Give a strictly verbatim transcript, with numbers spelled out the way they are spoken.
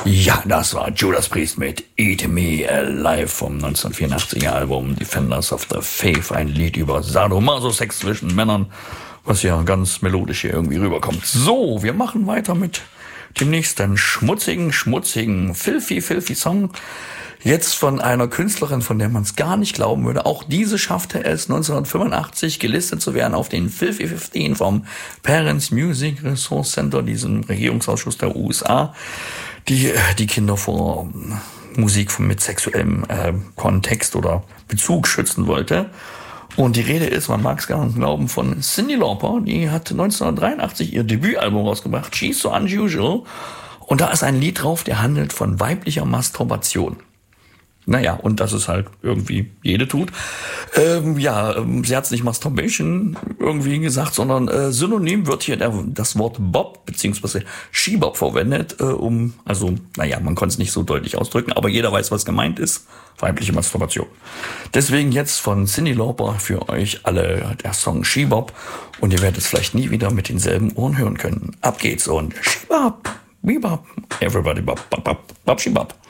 Ja, das war Judas Priest mit Eat Me Alive vom neunzehnhundertvierundachtziger Album Defenders of the Faith, ein Lied über Sadomaso-Sex zwischen Männern, was ja ganz melodisch hier irgendwie rüberkommt. So, wir machen weiter mit dem nächsten schmutzigen, schmutzigen, filthy, filthy Song. Jetzt von einer Künstlerin, von der man es gar nicht glauben würde. Auch diese schaffte es neunzehnhundertfünfundachtzig gelistet zu werden auf den Filthy fünfzehn vom Parents Music Resource Center, diesem Regierungsausschuss der U S A, die die Kinder vor Musik mit sexuellem äh, Kontext oder Bezug schützen wollte. Und die Rede ist, man mag es gar nicht glauben, von Cyndi Lauper. Die hat neunzehnhundertdreiundachtzig ihr Debütalbum rausgebracht, She's So Unusual. Und da ist ein Lied drauf, der handelt von weiblicher Masturbation. Naja, und das ist halt irgendwie jede tut. Ähm, ja, ähm, sie hat es nicht Masturbation irgendwie gesagt, sondern äh, synonym wird hier der, das Wort Bob bzw. She-Bob verwendet, äh, um, also, naja, man konnte es nicht so deutlich ausdrücken, aber jeder weiß, was gemeint ist. Weibliche Masturbation. Deswegen jetzt von Cyndi Lauper für euch alle der Song She-Bob und ihr werdet es vielleicht nie wieder mit denselben Ohren hören können. Ab geht's und She-Bob, Bebop, everybody Bob, Bob, Bob, Bob, She-Bob.